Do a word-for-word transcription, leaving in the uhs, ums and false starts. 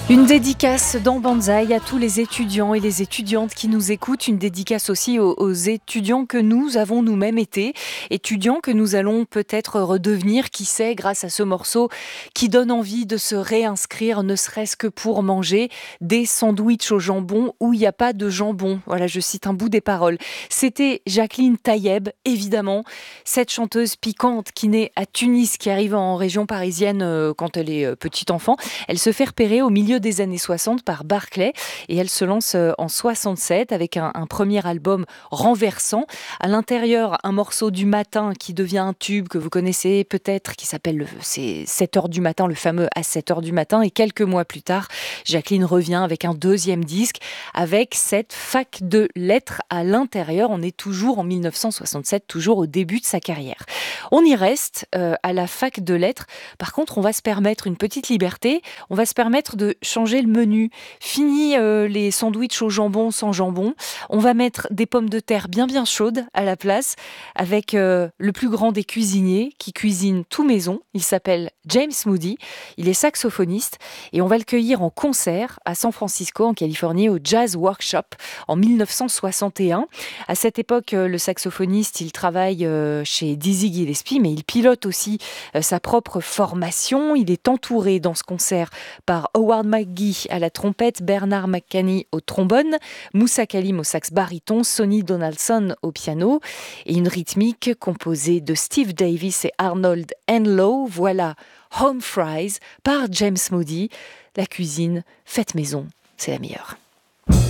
Une dédicace dans Banzai à tous les étudiants et les étudiantes qui nous écoutent. Une dédicace aussi aux, aux étudiants que nous avons nous-mêmes été. Étudiants que nous allons peut-être redevenir, qui sait, grâce à ce morceau qui donne envie de se réinscrire, ne serait-ce que pour manger des sandwichs au jambon où il n'y a pas de jambon. Voilà, je cite un bout des paroles. C'était Jacqueline Tayeb, évidemment, cette chanteuse piquante qui naît à Tunis, qui arrive en région parisienne euh, quand elle est euh, petite enfant. Elle se fait repérer au milieu des années soixante par Barclay et elle se lance en soixante-sept avec un, un premier album renversant. À l'intérieur, un morceau du matin qui devient un tube que vous connaissez peut-être, qui s'appelle le, c'est sept heures du matin, le fameux à sept heures du matin. Et quelques mois plus tard, Jacqueline revient avec un deuxième disque avec cette fac de lettres à l'intérieur. On est toujours en mille neuf cent soixante-sept, toujours au début de sa carrière. On y reste euh, à la fac de lettres. Par contre, on va se permettre une petite liberté. On va se permettre de changer le menu. Fini euh, les sandwichs au jambon sans jambon. On va mettre des pommes de terre bien bien chaudes à la place avec euh, le plus grand des cuisiniers qui cuisine tout maison. Il s'appelle James Moody. Il est saxophoniste et on va le cueillir en concert à San Francisco en Californie au Jazz Workshop en mille neuf cent soixante et un. À cette époque, euh, le saxophoniste, il travaille euh, chez Dizzy Gillespie, mais il pilote aussi euh, sa propre formation. Il est entouré dans ce concert par Howard McGhee à la trompette, Bernard McCanney au trombone, Moussa Kalim au sax baryton, Sonny Donaldson au piano et une rythmique composée de Steve Davis et Arnold Enlow. Voilà Home Fries par James Moody. La cuisine faite maison, c'est la meilleure.